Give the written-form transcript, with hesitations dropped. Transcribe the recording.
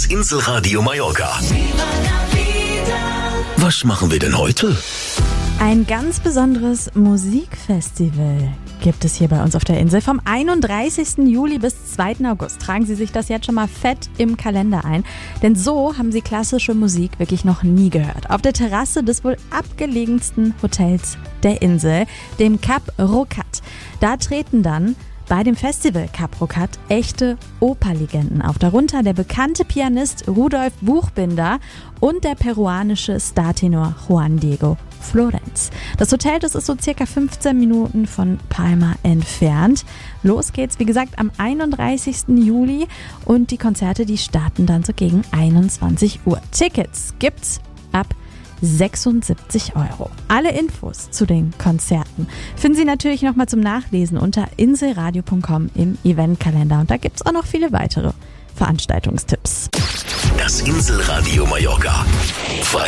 Inselradio Mallorca. Was machen wir denn heute? Ein ganz besonderes Musikfestival gibt es hier bei uns auf der Insel. Vom 31. Juli bis 2. August. Tragen Sie sich das jetzt schon mal fett im Kalender ein. Denn so haben Sie klassische Musik wirklich noch nie gehört. Auf der Terrasse des wohl abgelegensten Hotels der Insel, dem Cap Rocat. Da treten dann bei dem Festival Cap Rocat echte Operlegenden auf. Darunter der bekannte Pianist Rudolf Buchbinder und der peruanische Startenor Juan Diego Florenz. Das Hotel, das ist so circa 15 Minuten von Palma entfernt. Los geht's, wie gesagt, am 31. Juli und die Konzerte, die starten dann so gegen 21 Uhr. Tickets gibt's ab 76 €. Alle Infos zu den Konzerten finden Sie natürlich nochmal zum Nachlesen unter inselradio.com im Eventkalender. Und da gibt's auch noch viele weitere Veranstaltungstipps. Das Inselradio Mallorca. Frei